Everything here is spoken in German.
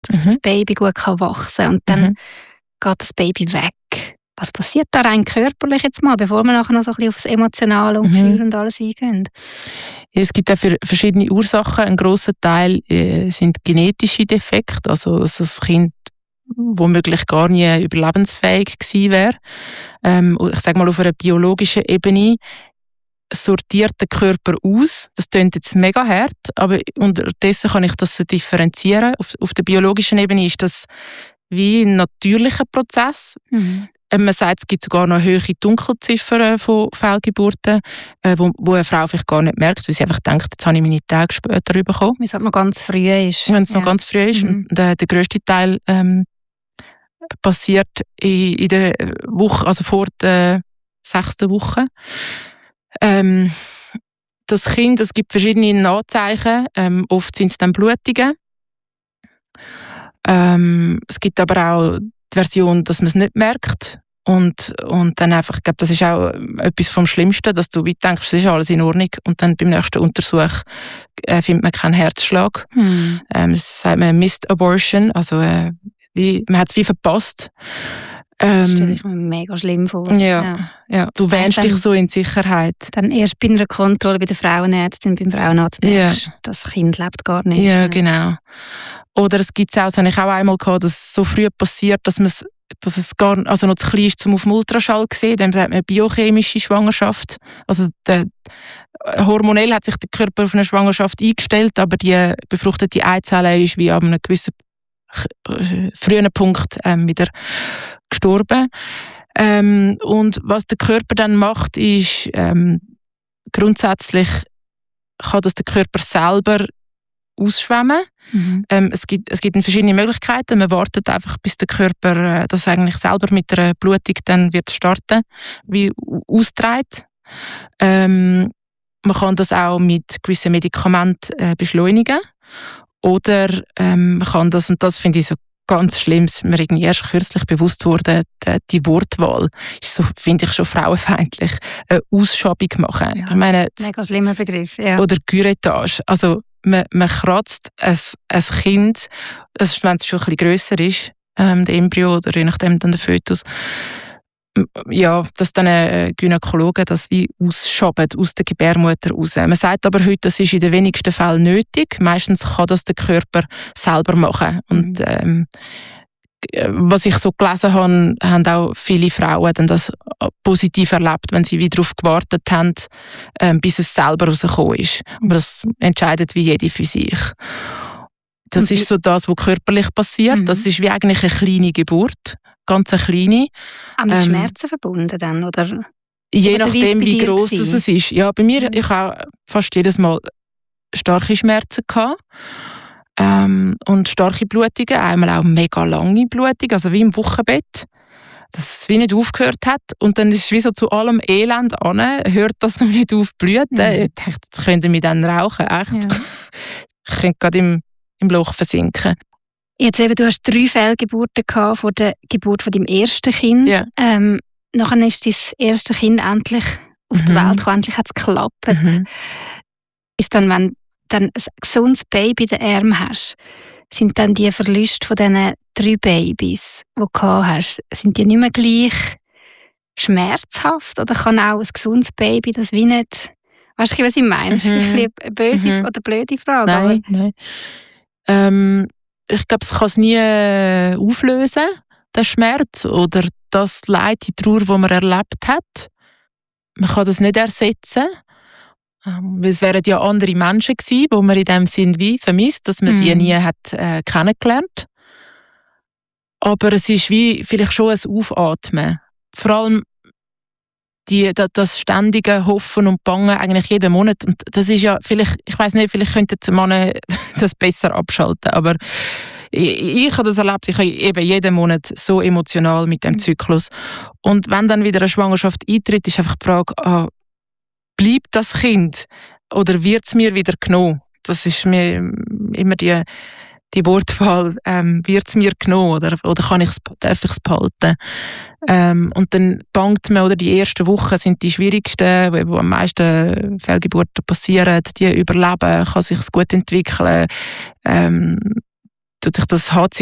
dass das Baby gut wachsen kann. Und dann geht das Baby weg. Was passiert da rein körperlich jetzt mal, bevor wir nachher noch so ein bisschen auf das Emotionale und Gefühl und alles eingehen? Ja, es gibt auch verschiedene Ursachen. Ein grosser Teil sind genetische Defekte, also dass das Kind womöglich gar nie überlebensfähig gewesen wäre. Ich sage mal, auf einer biologischen Ebene sortiert der Körper aus. Das klingt jetzt mega hart, aber unterdessen kann ich das so differenzieren. Auf der biologischen Ebene ist das wie ein natürlicher Prozess. Man sagt, es gibt sogar noch hohe Dunkelziffern von Fehlgeburten, wo eine Frau vielleicht gar nicht merkt, weil sie einfach denkt, jetzt habe ich meine Tage später bekommen. Wenn es noch ganz früh ist. Wenn es noch ganz früh ist. Und der grösste Teil passiert in der Woche, also vor der 6. Woche. Das Kind, es gibt verschiedene Anzeichen. Oft sind es dann Blutungen. Es gibt aber auch die Version, dass man es nicht merkt. Und dann einfach, ich glaube, das ist auch etwas vom Schlimmsten, dass du denkst, es ist alles in Ordnung. Und dann beim nächsten Untersuch findet man keinen Herzschlag. Das sagt man Missed Abortion, also man hat es wie verpasst. Das stelle ich mir mega schlimm vor. Ja. Du wähnst dich so in Sicherheit. Dann erst bei einer Kontrolle bei der Frauenärztin, beim Frauenarzt merkst, das Kind lebt gar nicht. Ja, genau. Oder es gibt es auch, das habe ich auch einmal gehabt, dass es so früh passiert, dass es gar also noch zu klein ist, um auf dem Ultraschall zu sehen. Dem sagt man biochemische Schwangerschaft. Also hormonell hat sich der Körper auf eine Schwangerschaft eingestellt, aber die befruchtete Eizelle ist wie an einem gewissen frühen Punkt wieder gestorben. Und was der Körper dann macht, ist grundsätzlich kann das der Körper selber ausschwemmen. Es gibt verschiedene Möglichkeiten. Man wartet einfach, bis der Körper das eigentlich selber mit der Blutung dann wird starten, wie austreibt. Man kann das auch mit gewissen Medikamenten beschleunigen. Oder man kann das, und das finde ich so ganz schlimm, ist mir irgendwie erst kürzlich bewusst wurde, die Wortwahl ist so, finde ich, schon frauenfeindlich. Eine Ausschabung machen. Ja, ich meine, mega schlimmer Begriff. Ja. Oder Curettage. Also man kratzt ein Kind, also wenn es schon ein bisschen grösser ist, der Embryo oder je nachdem dann der Fötus, ja, dass dann ein Gynäkologe das wie ausschabt aus der Gebärmutter raus. Man sagt aber heute, das ist in den wenigsten Fällen nötig. Meistens kann das der Körper selber machen. Und was ich so gelesen habe, haben auch viele Frauen dann das positiv erlebt, wenn sie wieder darauf gewartet haben, bis es selber rausgekommen ist. Aber das entscheidet wie jede für sich. Das ist so das, was körperlich passiert. Das ist wie eigentlich eine kleine Geburt. Ganz eine kleine. Auch mit Schmerzen verbunden dann, oder? Je nachdem, wie gross es ist. Ja, bei mir, ich habe fast jedes Mal starke Schmerzen gehabt. Und starke Blutungen, einmal auch mega lange Blutungen, also wie im Wochenbett, dass es wie nicht aufgehört hat. Und dann ist es wie so zu allem Elend an, hört das noch nicht auf bluten. Ich dachte, jetzt könnte ich dann rauchen, echt. Ja. Ich könnte gerade im Loch versinken. Jetzt eben, du hast 3 Fehlgeburten gehabt vor der Geburt von deinem ersten Kind. Ja. Nachher ist dein erste Kind endlich auf die Welt gekommen, endlich hat es geklappt. Ist dann, wenn du ein gesundes Baby in den Armen hast, sind dann die Verluste von diesen 3 Babys, die du gehabt hast, sind die nicht mehr gleich schmerzhaft? Oder kann auch ein gesundes Baby das wie nicht... Weißt du, was ich meine? Das ist ein bisschen eine böse oder blöde Frage. Nein. Ich glaube, es kann es nie auflösen, den Schmerz oder das Leid, die Trauer, die man erlebt hat. Man kann das nicht ersetzen. Weil es wären ja andere Menschen gewesen, die man in dem Sinn wie vermisst, dass man die nie hat kennengelernt. Aber es ist wie vielleicht schon ein Aufatmen. Vor allem das ständige Hoffen und Bangen eigentlich jeden Monat. Und das ist ja vielleicht, ich weiss nicht, vielleicht könnten die Männer das besser abschalten, aber ich habe das erlebt, ich habe eben jeden Monat so emotional mit dem Zyklus. Und wenn dann wieder eine Schwangerschaft eintritt, ist einfach die Frage, bleibt das Kind oder wird es mir wieder genommen? Das ist mir immer die Wortwahl, wird es mir genommen oder darf ich es behalten? Und dann bangt man, oder die ersten Wochen sind die schwierigsten, wo am meisten Fehlgeburten passieren, die überleben, kann sich gut entwickeln. tut sich das HCG